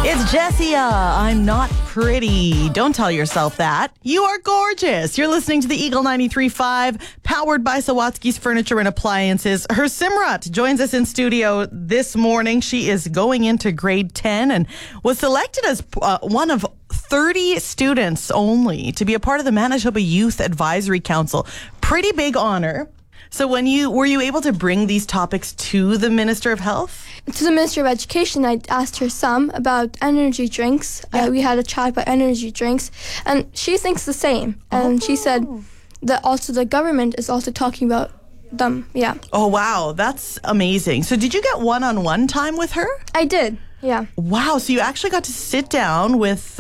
It's Jessia. I'm not pretty. Don't tell yourself that. You are gorgeous. You're listening to the Eagle 93.5, powered by Sawatsky's Furniture and Appliances. Her Simrat joins us in studio this morning. She is going into grade 10 and was selected as one of 30 students only to be a part of the Manitoba Youth Advisory Council. Pretty big honor. So were you able to bring these topics to the Minister of Health? To the Minister of Education, I asked her some about energy drinks. Yeah. We had a chat about energy drinks, and she thinks the same. And she said that also the government is also talking about them. Yeah. Oh, wow. That's amazing. So did you get one-on-one time with her? I did. Yeah. Wow. So you actually got to sit down with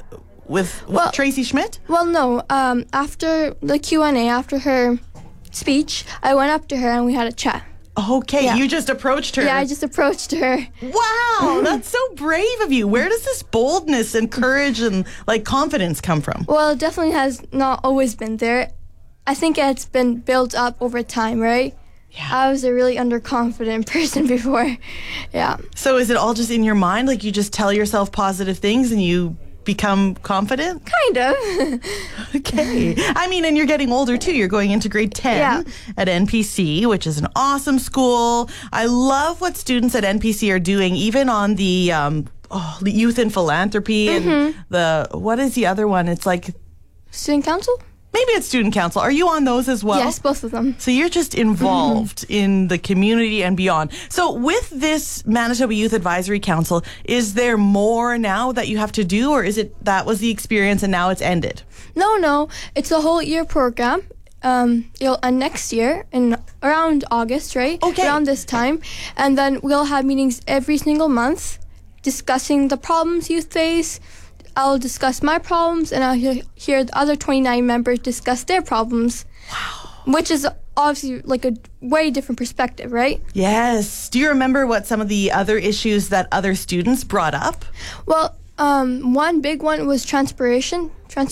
Tracy Schmidt? Well, no. After the Q&A, after her speech, I went up to her and we had a chat. Okay, Yeah. You just approached her. Yeah, I just approached her. Wow, that's so brave of you. Where does this boldness and courage and confidence come from? Well, it definitely has not always been there. I think it's been built up over time, right? Yeah. I was a really underconfident person before. Yeah. So is it all just in your mind? Like you just tell yourself positive things and you become confident? Kind of. Okay. I mean, and you're getting older too. You're going into grade 10 at NPC, which is an awesome school. I love what students at NPC are doing, even on the youth in philanthropy and what is the other one? It's like Student council? maybe it's student council. Are you on those as well? Yes, both of them. So you're just involved in the community and beyond. So with this Manitoba Youth Advisory Council, is there more now that you have to do, or is it that was the experience and now it's ended? No. It's a whole year program. It'll end next year in around August, right? Okay. Around this time. And then we'll have meetings every single month discussing the problems youth face. I'll discuss my problems, and I'll hear the other 29 members discuss their problems. Wow. Which is obviously like a way different perspective, right? Yes. Do you remember what some of the other issues that other students brought up? Well, one big one was transportation.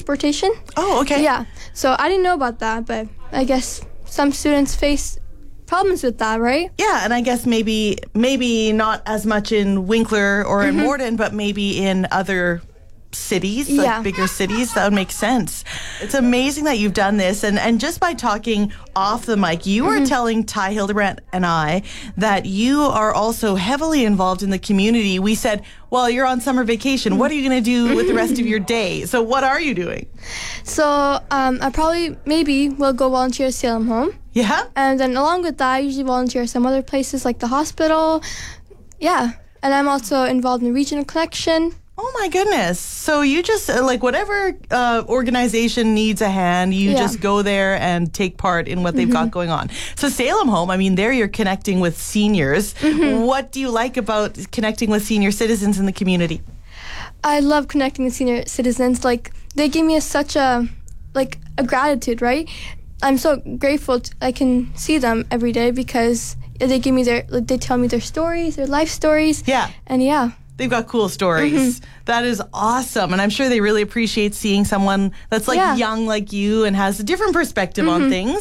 Oh, okay. Yeah. So I didn't know about that, but I guess some students face problems with that, right? Yeah, and I guess maybe not as much in Winkler or in Morden, but maybe in other cities, bigger cities. That would make sense. It's amazing that you've done this, and just by talking off the mic, you were telling Ty Hildebrandt and I that you are also heavily involved in the community. We said, well, you're on summer vacation. What are you going to do with the rest of your day? So what are you doing? So I maybe will go volunteer at Salem Home. Yeah? And then along with that, I usually volunteer at some other places like the hospital. Yeah. And I'm also involved in the Regional Connection. Oh my goodness. So you just, whatever organization needs a hand, you just go there and take part in what they've got going on. So Salem Home, I mean, there you're connecting with seniors. What do you like about connecting with senior citizens in the community? I love connecting with senior citizens. They give me such a gratitude, right? I'm so grateful I can see them every day because they give me they tell me their stories, their life stories. Yeah. And they've got cool stories. That is awesome. And I'm sure they really appreciate seeing someone that's young like you and has a different perspective on things.